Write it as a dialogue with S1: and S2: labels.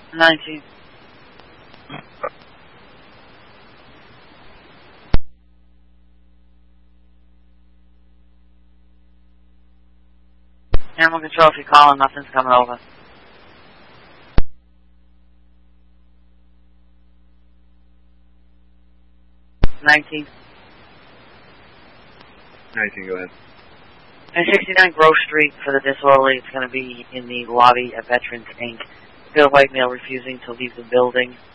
S1: 19. Animal control, if you're calling, nothing's coming over. 19.
S2: 19, go ahead.
S1: And 69 Grove Street for the disorderly. It's going to be in the lobby at Veterans Inc. Bill White male refusing to leave the building.